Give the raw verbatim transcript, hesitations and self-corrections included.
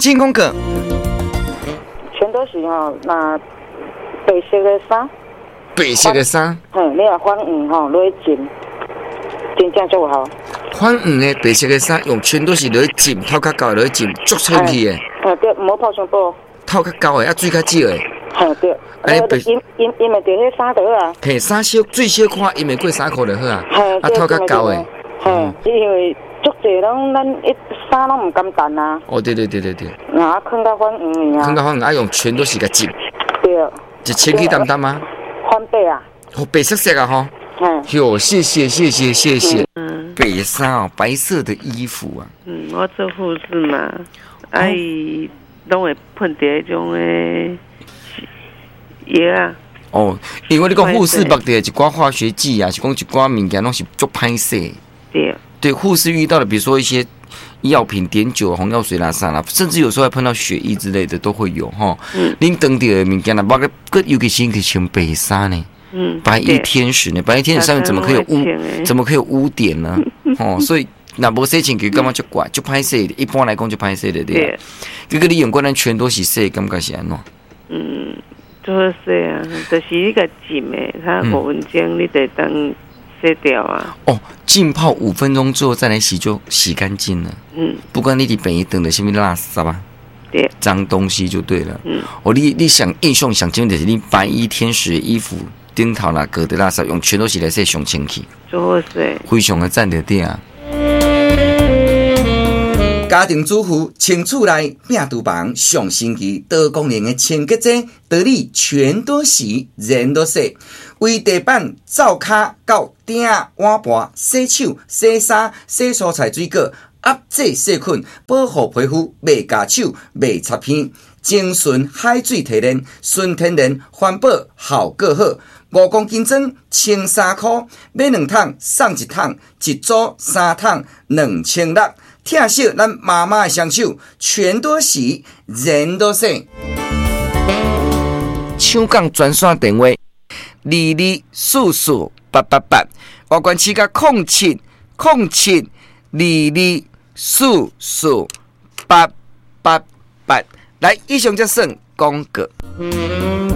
请讲个。 全都是吼，那白色的衫。 白色的衫。 嘿，你若反黄吼，落去浸，真正足好。 反黄的白色的衫，用全都是落去浸，头较高落去浸，足清气的。 嘿，对，唔好泡上煲。 头较高的，啊水较少的。 嘿，对。哎，因因因为着迄衫得啊。 嘿，衫小最小看，因为过衫裤就好啊。 嘿， 啊头较高的。 嘿，因为足济拢咱一衫拢唔甘淡啊。 哦，对对对对对。 啊，放到反黄啊。 放到反黄啊，用全都是个浸。 对。 一清气淡淡吗？ 翻白啊。 哦，白色色啊吼。嗯。哟，谢谢谢谢谢谢。嗯。白衫哦，白色的衣服啊。 嗯，我做护士嘛，啊伊拢会喷伫迄种诶药啊。 哦，因为你讲护士目的一寡化学剂啊，是讲一寡物件拢是足歹势。 对。对， 护士遇到的，比如说一些药品碘酒、红药水啦、啥啦，甚至有时候还碰到血液之类的都会有哈。嗯。恁当地的物件啦，包括个尤其是可以穿白纱呢。嗯。白衣天使呢？白衣天使上面怎么可以有污？怎么可以有污点呢？哦，所以那无洗清气，感觉就怪就歹势的。一般来讲就歹势的对。这个你用过咱全都是洗，感觉是安怎？ 嗯，就是洗啊，就是你个浸的，它五分钟你得当。洗掉啊！ 哦，浸泡五分钟之后再来洗就洗干净了。嗯，不管你的便宜等的什么垃圾吧， 对， 脏东西就对了。嗯，哦，你你想印象想清楚的是你白衣天使的衣服顶头啦，隔的垃圾用全都洗来洗上清气， 最好洗， 非常的赞的点啊！家庭主妇清厝内拼厨房上星期多功能的清洁剂，道理全都洗，人都洗。为地板、灶骹到鼎、碗盘、洗手、洗衫、洗蔬菜水果，压制细菌，保护皮肤，袂夹手、袂擦片，精纯海水提炼，纯天然环保，效果好。五公斤装，千三块，买两桶送一桶，一组三桶，两千六。听惜咱妈妈的双手，全都洗，人都洗。抢讲专线电话：二二四四八八八，外关市甲空七空七二二四四八八八。来，以上就算广告。